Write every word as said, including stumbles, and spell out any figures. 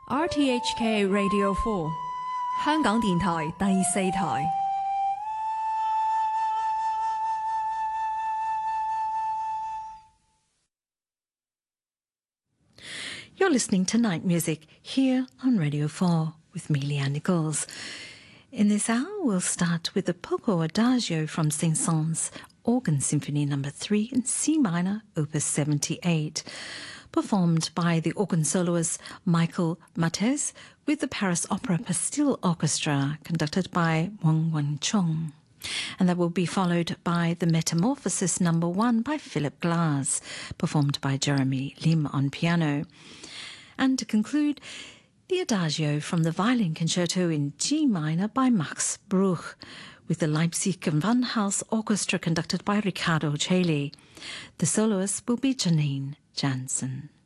R T H K Radio four 香港電台第四台。 You're listening to Night Music here on Radio four with me, Leanne Nichols. In this hour, we'll start with the Poco Adagio from Saint-Saëns Organ Symphony Number three in C minor, Opus seventy-eight, performed by the organ soloist Michael Mates with the Paris Opera Pastille Orchestra, conducted by Wang Wenchong. And that will be followed by the Metamorphosis Number one by Philip Glass, performed by Jeremy Lim on piano. And to conclude, the Adagio from the Violin Concerto in G minor by Max Bruch, with the Leipzig Gewandhaus Orchestra conducted by Riccardo Chailly. The soloist will be Janine Jansen.